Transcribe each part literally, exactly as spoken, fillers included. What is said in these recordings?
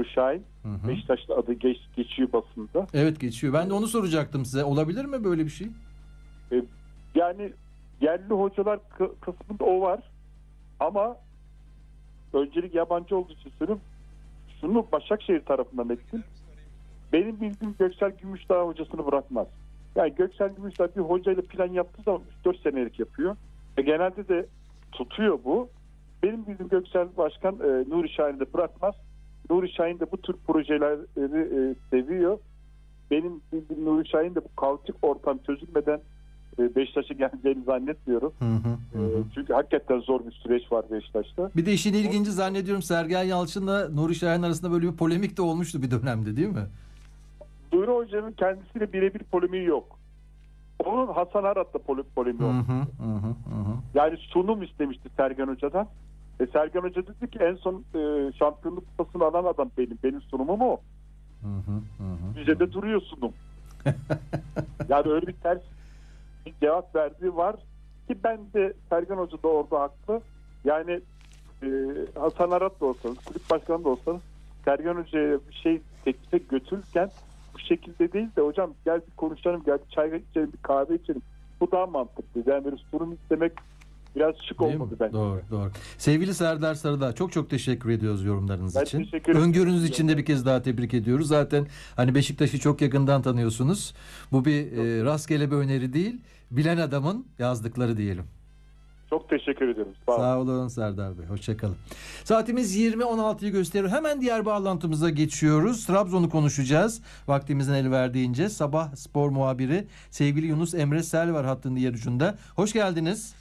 Nuri Şahin. Hı hı. Beşiktaş'ta adı geç, geçiyor basında. Evet, geçiyor. Ben de onu soracaktım size. Olabilir mi böyle bir şey? E, yani yerli hocalar kı- kısmında o var. Ama öncelik yabancı olduğu için söylüyorum. Şunu Başakşehir tarafından ettim. Benim bildiğim Göksel Gümüşdağ hocasını bırakmaz. Yani Göksel Gümüşdağ bir hocayla plan yaptığı zaman üç dört senelik yapıyor. E, genelde de tutuyor bu. Benim bildiğim Göksel Başkan e, Nuri Şahin'i de bırakmaz. Nuri Şahin de bu tür projeleri e, seviyor. Benim bildiğim Nuri Şahin de bu kaotik ortam çözülmeden e, Beşiktaş'a geleceğini zannetmiyorum. Hı hı, hı. E, çünkü hakikaten zor bir süreç var Beşiktaş'ta. Bir de işin ilginci zannediyorum Sergen Yalçın'la Nuri Şahin arasında böyle bir polemik de olmuştu bir dönemde, değil mi? Nuri Hoca'nın kendisiyle birebir polemiği yok. Onun Hasan Arat'la pole, polemiği oldu. Hı hı, hı hı. Yani sunum istemişti Sergen Hoca'dan. E, Sergen Hoca dedi ki en son e, şampiyonluk kupasını alan adam benim. Benim sunumum o. Hı hı, hı. Müzede duruyor sunum. Yani öyle bir ters bir cevap verdiği var ki ben de Sergen Hoca da orada haklı. Yani e, Hasan Arat da olsanız, kulüp başkanı da olsanız Sergen Hoca'ya bir şey teklife götürürken bu şekilde değil de hocam gel bir konuşalım, gel bir çay içelim, bir kahve içelim. Bu daha mantıklı. Yani böyle sunum istemek biraz şık Değil olmadı mi? bence. Doğru, doğru. Sevgili Serdar Sarıdağ, çok çok teşekkür ediyoruz yorumlarınız Ben için. teşekkür ederim. Öngörünüz için de bir kez daha tebrik ediyoruz. Zaten hani Beşiktaş'ı çok yakından tanıyorsunuz. Bu bir e, rastgele bir öneri değil. Bilen adamın yazdıkları diyelim. Çok teşekkür ediyorum. Sağ olun. Sağ olun Serdar Bey. Hoşçakalın. Saatimiz yirmi on altıyı gösteriyor. Hemen diğer bağlantımıza geçiyoruz. Trabzon'u konuşacağız. Vaktimizin el verdiğince. Sabah spor muhabiri sevgili Yunus Emre Sel var hattın diğer ucunda. Hoş geldiniz.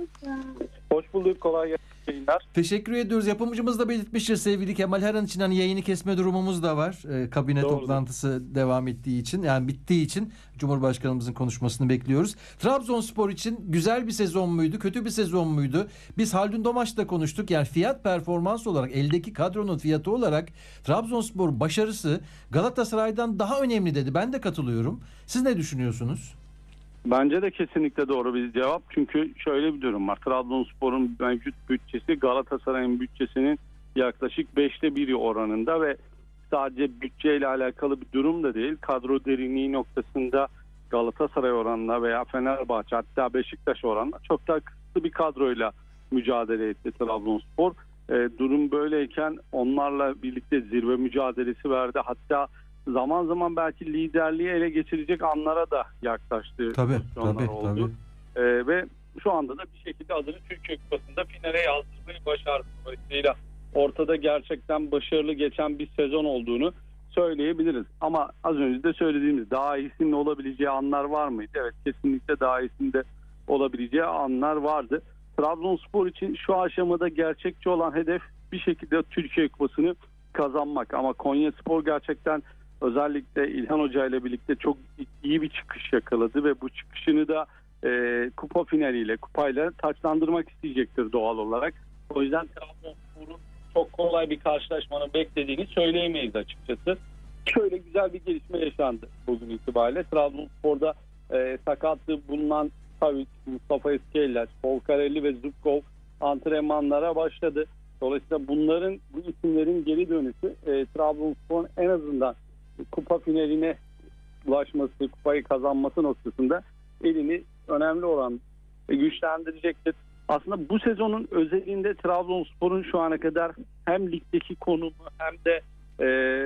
Hoş bulduk. Kolay gelsin. Teşekkür ediyoruz. Yapımcımız da belirtmiştir sevgili Kemal Haran için hani yayını kesme durumumuz da var. Ee, kabine Doğrudur. toplantısı devam ettiği için, yani bittiği için Cumhurbaşkanımızın konuşmasını bekliyoruz. Trabzonspor için güzel bir sezon muydu, kötü bir sezon muydu? Biz Haldun Domaç'la konuştuk. Yani fiyat performans olarak, eldeki kadronun fiyatı olarak Trabzonspor başarısı Galatasaray'dan daha önemli dedi. Ben de katılıyorum. Siz ne düşünüyorsunuz? Bence de kesinlikle doğru bir cevap. Çünkü şöyle bir durum var. Trabzonspor'un mevcut bütçesi Galatasaray'ın bütçesinin yaklaşık beşte biri oranında ve sadece bütçeyle alakalı bir durum da değil. Kadro derinliği noktasında Galatasaray oranına veya Fenerbahçe, hatta Beşiktaş oranına çok daha kısıtlı bir kadroyla mücadele etti Trabzonspor. E, durum böyleyken onlarla birlikte zirve mücadelesi verdi. Hatta zaman zaman belki liderliği ele geçirecek anlara da yaklaştı. Tabii, tabii, oldu. tabii. Ee, ve şu anda da bir şekilde adını Türkiye Kupası'nda finale yazdırmayı başardı. Dolayısıyla ortada gerçekten başarılı geçen bir sezon olduğunu söyleyebiliriz. Ama az önce de söylediğimiz daha iyisinin olabileceği anlar var mıydı? Evet, kesinlikle daha iyisinde olabileceği anlar vardı. Trabzonspor için şu aşamada gerçekçi olan hedef bir şekilde Türkiye Kupası'nı kazanmak. Ama Konyaspor gerçekten özellikle İlhan Hoca ile birlikte çok iyi bir çıkış yakaladı ve bu çıkışını da e, kupa finaliyle, kupayla taçlandırmak isteyecektir doğal olarak. O yüzden Trabzonspor'un çok kolay bir karşılaşmanın beklediğini söyleyemeyiz açıkçası. Şöyle güzel bir gelişme yaşandı bugün itibariyle. Trabzonspor'da e, sakatlığı bulunan Savic, Mustafa Eskieler, Volkarelli ve Zubkov antrenmanlara başladı. Dolayısıyla bunların, bu isimlerin geri dönüşü e, Trabzonspor'un en azından kupa finaline ulaşması, kupayı kazanması noktasında elini önemli olan güçlendirecektir. Aslında bu sezonun özelinde Trabzonspor'un şu ana kadar hem ligdeki konumu hem de e,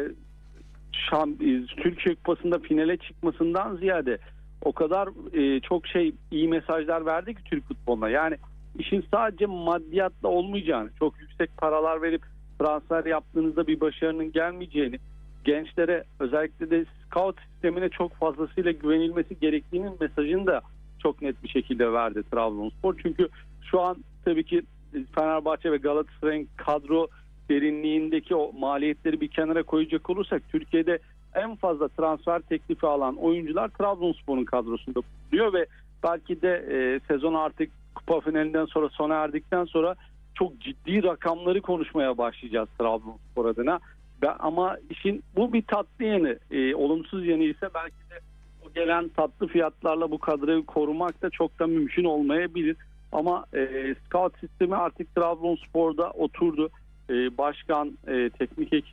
şam, Türkiye Kupası'nda finale çıkmasından ziyade o kadar e, çok şey iyi mesajlar verdi ki Türk futboluna. Yani işin sadece maddiyatla olmayacağını, çok yüksek paralar verip transfer yaptığınızda bir başarının gelmeyeceğini, gençlere özellikle de scout sistemine çok fazlasıyla güvenilmesi gerektiğinin mesajını da çok net bir şekilde verdi Trabzonspor. Çünkü şu an tabii ki Fenerbahçe ve Galatasaray'ın kadro derinliğindeki o maliyetleri bir kenara koyacak olursak Türkiye'de en fazla transfer teklifi alan oyuncular Trabzonspor'un kadrosunda bulunuyor ve belki de e, sezon artık kupa finalinden sonra sona erdikten sonra çok ciddi rakamları konuşmaya başlayacağız Trabzonspor adına. Ben, ama işin bu bir tatlı yanı, e, olumsuz yanı ise belki de o gelen tatlı fiyatlarla bu kadroyu korumak da çok da mümkün olmayabilir. Ama e, scout sistemi artık Trabzonspor'da oturdu. E, başkan, e, teknik ekip